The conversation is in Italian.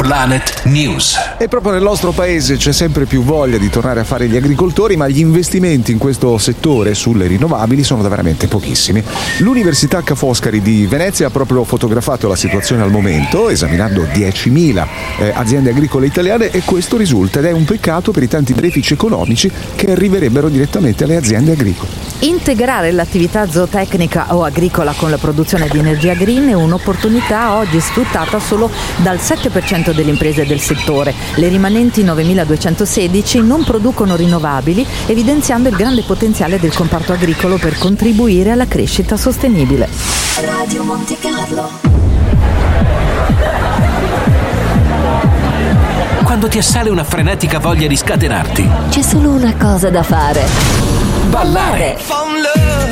Planet News. E proprio nel nostro paese c'è sempre più voglia di tornare a fare gli agricoltori, ma gli investimenti in questo settore sulle rinnovabili sono veramente pochissimi. L'Università Ca' Foscari di Venezia ha proprio fotografato la situazione al momento, esaminando 10.000 aziende agricole italiane, e questo risulta, ed è un peccato per i tanti benefici economici che arriverebbero direttamente alle aziende agricole. Integrare l'attività zootecnica o agricola con la produzione di energia green è un'opportunità oggi sfruttata solo dal 7% delle imprese del settore. Le rimanenti 9.216 non producono rinnovabili, evidenziando il grande potenziale del comparto agricolo per contribuire alla crescita sostenibile. Radio Monte Carlo. Quando ti assale una frenetica voglia di scatenarti, C'è solo una cosa da fare. ballare. From love.